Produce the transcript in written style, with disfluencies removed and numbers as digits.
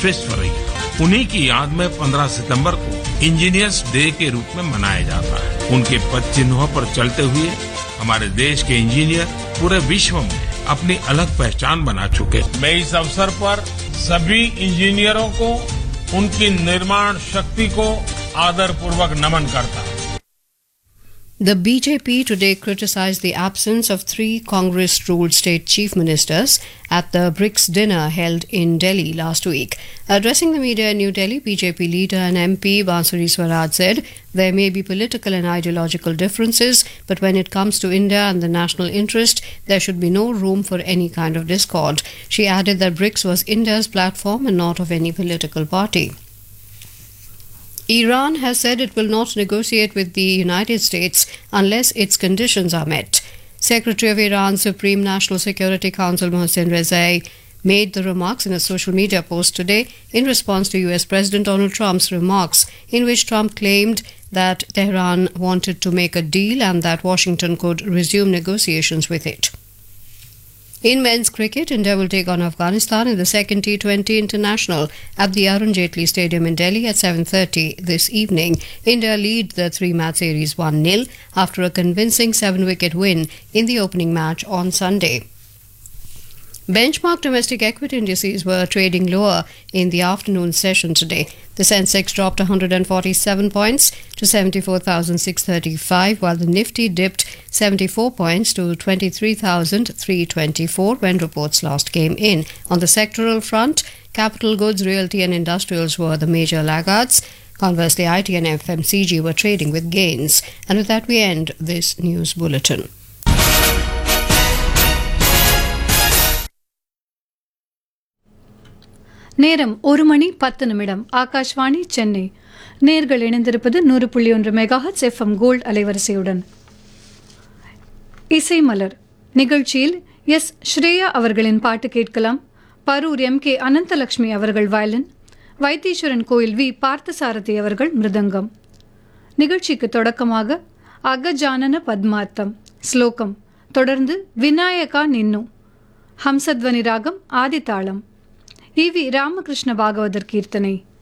विश्वेश्वरैया। उन्हीं की याद में 15 सितंबर को इंजीनियर्स डे के रूप में मनाया जाता है। उनके पद चिन्हों पर चलते हुए हमारे देश के इंजीनियर पूरे विश्व में अपनी अलग पहचान बना चुके हैं। मैं इस अवसर पर सभी इंजीनियरों को उनकी निर्माण शक्ति को आदरपूर्वक नमन करता हूं। The BJP today criticized the absence of 3 Congress-ruled state chief ministers at the BRICS dinner held in Delhi last week. Addressing the media in New Delhi, BJP leader and MP Bansuri Swaraj said there may be political and ideological differences, but when it comes to India and the national interest, there should be no room for any kind of discord. She added that BRICS was India's platform and not of any political party. Iran has said it will not negotiate with the United States unless its conditions are met. Secretary of Iran's Supreme National Security Council Mohsen Rezai made the remarks in a social media post today in response to US President Donald Trump's remarks, in which Trump claimed that Tehran wanted to make a deal and that Washington could resume negotiations with it. In men's cricket, India will take on Afghanistan in the second T20 International at the Arun Jaitley Stadium in Delhi at 7:30 this evening. India lead the 3-match series 1-0 after a convincing 7-wicket win in the opening match on Sunday. Benchmark domestic equity indices were trading lower in the afternoon session today. The Sensex dropped 147 points to 74,635, while the Nifty dipped 74 points to 23,324 when reports last came in. On the sectoral front, capital goods, realty and industrials were the major laggards. Conversely, IT and FMCG were trading with gains. And with that, we end this news bulletin. நேரம் 1:10 ஆகாஷ்வாணி சென்னை. நேர்கள் இணைந்திருப்பது 100.1 megahertz FM gold அலைவரிசையுடன். இசை மலர் நிகழ்ச்சியில் S Shreya அவர்களின் பாட்டு கேட்கலாம். Parur MK Ananthalakshmi அவர்கள் violin, Vaitheeswaran கோயில் வி பார்த்தசாரதி அவர்கள் மிருதங்கம். நிகழ்ச்சிக்கு தொடக்கமாக அகஜானன பத்மார்த்தம் ஸ்லோகம், தொடர்ந்து விநாயகா நின்னு ஹம்சத்வனி ராகம் ஆதிதாளம். EV ராமகிருஷ்ண பாகவதர் கீர்த்தனை.